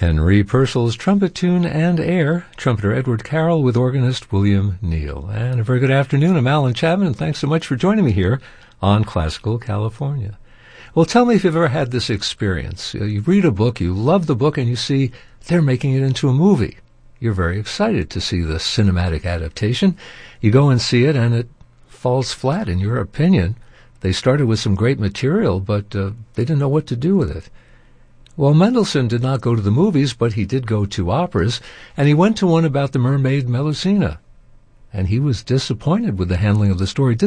Henry Purcell's trumpet tune and air, trumpeter Edward Carroll with organist William Neal. And a very good afternoon. I'm Alan Chapman, and thanks so much for joining me here on Classical California. Well, tell me if you've ever had this experience. You read a book, you love the book, and you see they're making it into a movie. You're very excited to see the cinematic adaptation. You go and see it, and it falls flat, in your opinion. They started with some great material, but they didn't know what to do with it. Well, Mendelssohn did not go to the movies, but he did go to operas, and he went to one about the mermaid Melusina. And he was disappointed with the handling of the story,